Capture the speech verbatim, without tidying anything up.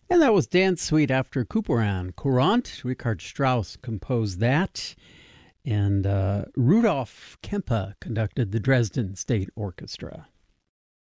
And that was Dance Suite after Couperin. Courant, Richard Strauss composed that. And uh, Rudolf Kempe conducted the Dresden State Orchestra.